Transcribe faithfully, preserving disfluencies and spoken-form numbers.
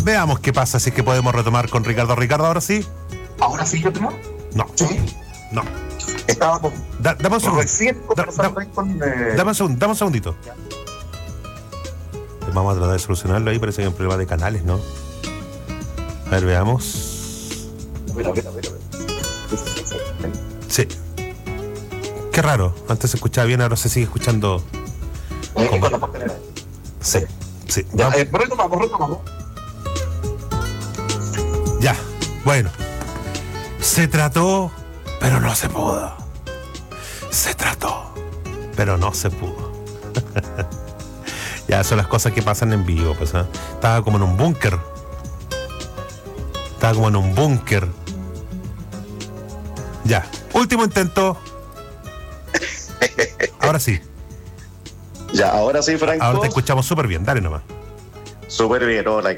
Veamos qué pasa, si es que podemos retomar con Ricardo. Ricardo, ¿ahora sí? ¿Ahora sí, yo tengo? No. Sí. No. Estábamos Da, dame un segundo. recién Da- conversando da- ahí con... eh, Dame un segundo, dame un segundito. Vamos a tratar de solucionarlo ahí, parece que hay un problema de canales, ¿no? A ver, veamos. A ver, a ver, a ver, a ver. Sí. Qué raro. Antes se escuchaba bien, ahora se sigue escuchando. Eh, ¿Cómo? con la pastelera. Sí, sí. Ya, Vamos- eh, retomamos, retomamos. Ya. Bueno. Se trató, pero no se pudo. Se trató, pero no se pudo. Ya, son las cosas que pasan en vivo, pues, ¿eh? Estaba como en un búnker. Estaba como en un búnker. Ya. Último intento. Ahora sí. Ya, ahora sí, Franco. Ahora te escuchamos súper bien. Dale nomás. Súper bien, hola.